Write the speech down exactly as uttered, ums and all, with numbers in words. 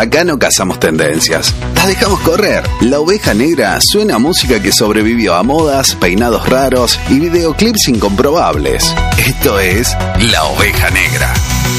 Acá no cazamos tendencias, las dejamos correr. La Oveja Negra suena a música que sobrevivió a modas, peinados raros y videoclips incomprobables. Esto es La Oveja Negra.